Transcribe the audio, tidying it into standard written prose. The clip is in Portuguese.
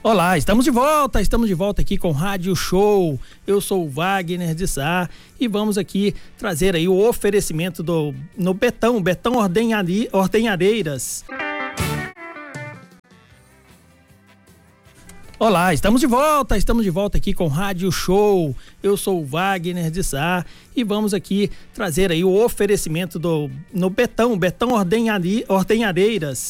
Olá, estamos de volta aqui com Rádio Show. Eu sou o Wagner de Sá e vamos aqui trazer aí o oferecimento no Betão Ordenhadeiras. Olá, estamos de volta aqui com Rádio Show. Eu sou o Wagner de Sá e vamos aqui trazer aí o oferecimento no Betão Ordenhadeiras.